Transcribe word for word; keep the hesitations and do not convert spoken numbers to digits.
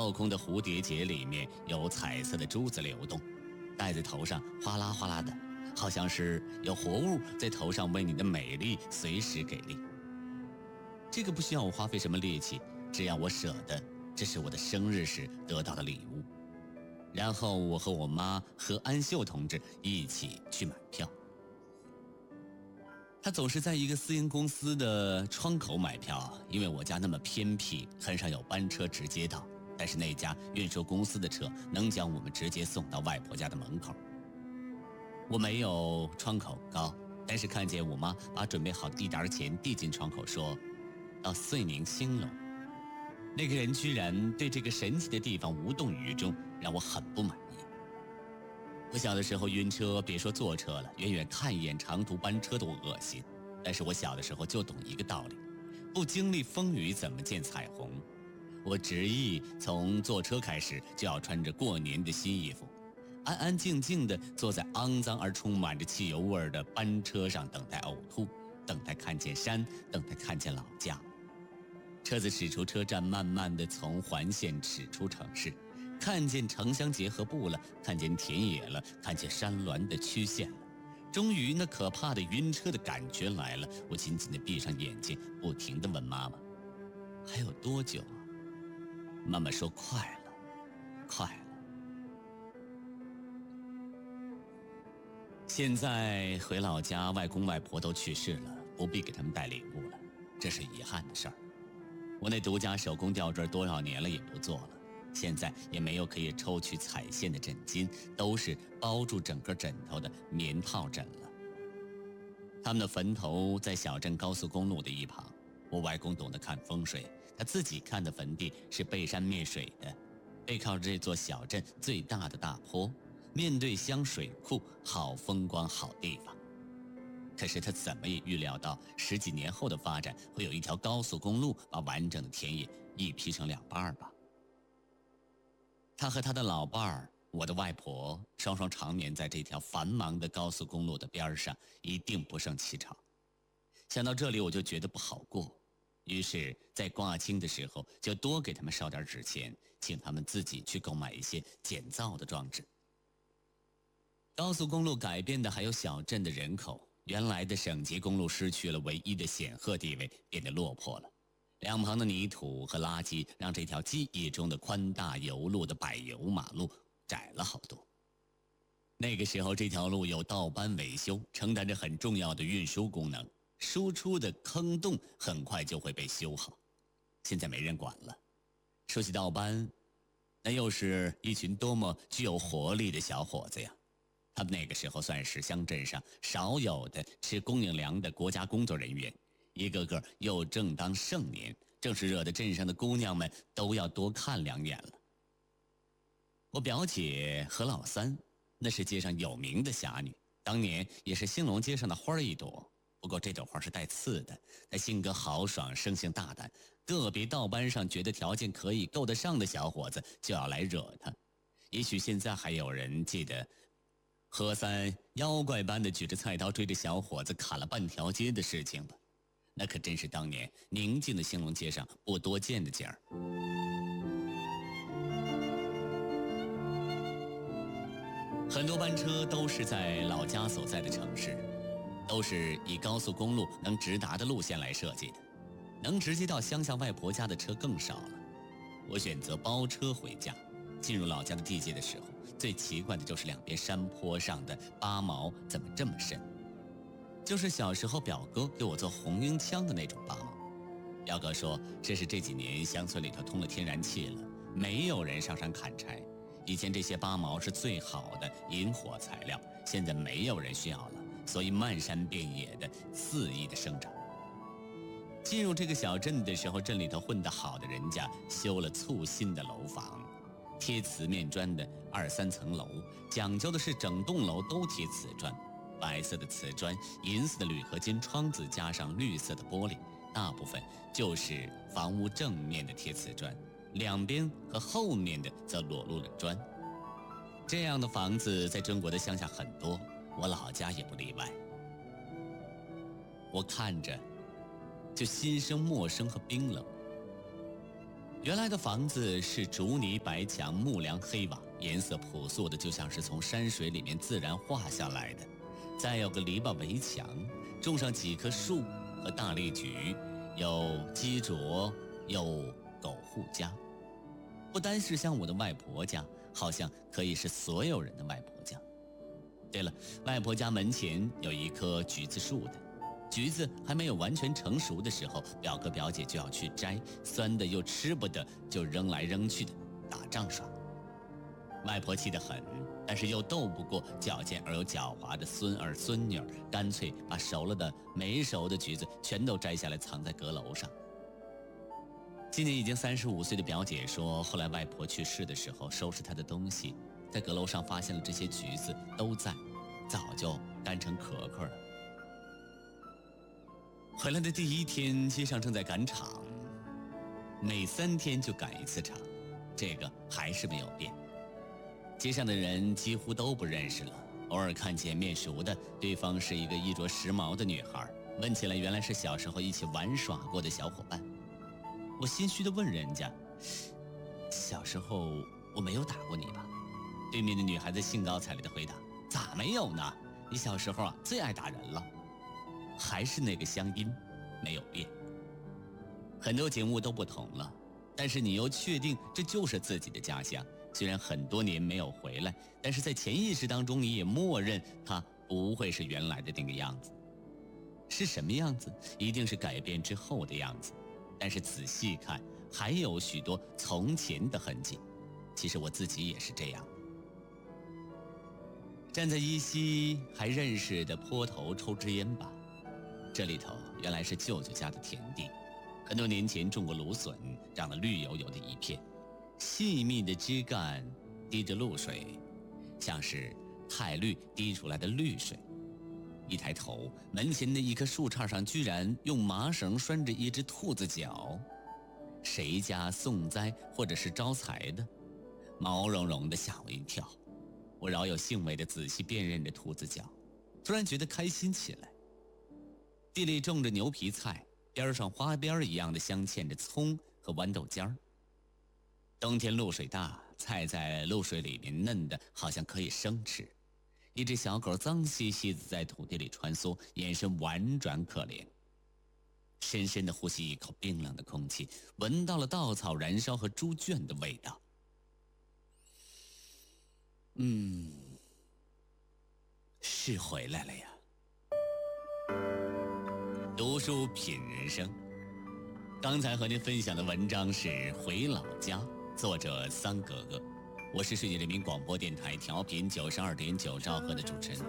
镂空的蝴蝶结里面有彩色的珠子流动，戴在头上哗啦哗啦的，好像是有活物在头上为你的美丽随时给力。这个不需要我花费什么力气，只要我舍得，这是我的生日时得到的礼物。然后我和我妈和安秀同志一起去买票。他总是在一个私营公司的窗口买票，因为我家那么偏僻，很少有班车直接到，但是那家运输公司的车能将我们直接送到外婆家的门口。我没有窗口高，但是看见我妈把准备好的一沓钱递进窗口，说到遂宁兴隆。那个人居然对这个神奇的地方无动于衷，让我很不满意。我小的时候晕车，别说坐车了，远远看一眼长途班车都恶心。但是我小的时候就懂一个道理，不经历风雨怎么见彩虹。我执意从坐车开始就要穿着过年的新衣服，安安静静地坐在肮脏而充满着汽油味的班车上，等待呕吐，等待看见山，等待看见老家。车子驶出车站，慢慢地从环线驶出城市，看见城乡结合部了，看见田野了，看见山峦的曲线了。终于那可怕的晕车的感觉来了，我紧紧地闭上眼睛，不停地问妈妈还有多久啊？妈妈说快了，快了。现在回老家，外公外婆都去世了，不必给他们带礼物了，这是遗憾的事儿。我那独家手工吊坠多少年了也不做了，现在也没有可以抽取彩线的枕巾，都是包住整个枕头的棉套枕了。他们的坟头在小镇高速公路的一旁，我外公懂得看风水，他自己看的坟地是背山面水的，背靠着这座小镇最大的大坡，面对湘水库，好风光好地方。可是他怎么也预料到十几年后的发展会有一条高速公路把完整的田野一劈成两半吧。他和他的老伴儿，我的外婆，双双长眠在这条繁忙的高速公路的边上，一定不胜其吵。想到这里我就觉得不好过，于是在挂青的时候就多给他们烧点纸钱，请他们自己去购买一些简造的装置。高速公路改变的还有小镇的人口，原来的省级公路失去了唯一的显赫地位，变得落魄了。两旁的泥土和垃圾让这条记忆中的宽大油路的柏油马路窄了好多。那个时候这条路有道班维修，承担着很重要的运输功能，输出的坑洞很快就会被修好。现在没人管了。说起道班，那又是一群多么具有活力的小伙子呀。他们那个时候算是乡镇上少有的吃供应粮的国家工作人员，一个个又正当盛年，正是惹得镇上的姑娘们都要多看两眼了。我表姐何老三，那是街上有名的侠女，当年也是兴隆街上的花一朵，不过这朵花是带刺的。她性格豪爽，生性大胆，个别道班上觉得条件可以够得上的小伙子就要来惹她。也许现在还有人记得何三妖怪般的举着菜刀追着小伙子砍了半条街的事情吧，那可真是当年宁静的兴隆街上不多见的景儿。很多班车都是在老家所在的城市，都是以高速公路能直达的路线来设计的，能直接到乡下外婆家的车更少了。我选择包车回家。进入老家的地界的时候，最奇怪的就是两边山坡上的八毛怎么这么深，就是小时候表哥给我做红缨枪的那种八毛。表哥说这是这几年乡村里头通了天然气了，没有人上山砍柴，以前这些八毛是最好的引火材料，现在没有人需要了，所以漫山遍野的肆意的生长。进入这个小镇的时候，镇里头混得好的人家修了簇新的楼房，贴瓷面砖的二三层楼，讲究的是整栋楼都贴瓷砖，白色的瓷砖，银色的铝合金窗子，加上绿色的玻璃，大部分就是房屋正面的贴瓷砖，两边和后面的则裸露了砖。这样的房子在中国的乡下很多，我老家也不例外。我看着就心生陌生和冰冷。 原来的房子是竹泥白墙、木梁黑瓦，颜色朴素的就像是从山水里面自然画下来的。再有个篱笆围墙，种上几棵树和大荔菊，有鸡啄，有狗护家。不单是像我的外婆家，好像可以是所有人的外婆家。对了，外婆家门前有一棵橘子树的，橘子还没有完全成熟的时候，表哥表姐就要去摘，酸的又吃不得，就扔来扔去的，打仗耍。外婆气得很，但是又斗不过矫健而又狡猾的孙儿孙女儿，干脆把熟了的没熟的橘子全都摘下来藏在阁楼上。今年已经三十五岁的表姐说，后来外婆去世的时候，收拾她的东西，在阁楼上发现了这些橘子都在，早就干成壳壳了。回来的第一天，街上正在赶场，每三天就赶一次场，这个还是没有变。街上的人几乎都不认识了，偶尔看见面熟的，对方是一个衣着时髦的女孩，问起来原来是小时候一起玩耍过的小伙伴。我心虚地问人家，小时候我没有打过你吧？对面的女孩子兴高采烈地回答，咋没有呢？你小时候啊最爱打人了。还是那个乡音没有变。很多景物都不同了，但是你又确定这就是自己的家乡。虽然很多年没有回来，但是在潜意识当中你也默认它不会是原来的那个样子。是什么样子？一定是改变之后的样子。但是仔细看，还有许多从前的痕迹。其实我自己也是这样。站在依稀还认识的坡头抽支烟吧，这里头原来是舅舅家的田地，很多年前种过芦笋，长得绿油油的一片，细密的枝干滴着露水，像是太绿滴出来的绿水。一抬头，门前的一棵树杈上居然用麻绳拴着一只兔子脚，谁家送灾或者是招财的，毛茸茸的，吓我一跳。我饶有兴味地仔细辨认着兔子脚，突然觉得开心起来。地里种着牛皮菜，边上花边一样的镶嵌着葱和豌豆尖儿。冬天露水大，菜在露水里面嫩的好像可以生吃。一只小狗脏兮兮的在土地里穿梭，眼神婉转可怜。深深地呼吸一口冰冷的空气，闻到了稻草燃烧和猪圈的味道。嗯，是回来了呀。读书品人生，刚才和您分享的文章是《回老家》，作者桑格格。我是世界人民广播电台调频九十二点九兆赫的主持人